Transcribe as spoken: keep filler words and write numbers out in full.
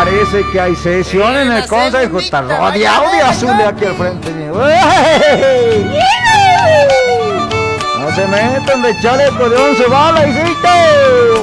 parece que hay sesión en el consejo. Está rodeado de azul de aquí al frente mío. No se metan de chaleco de once balas, hijito.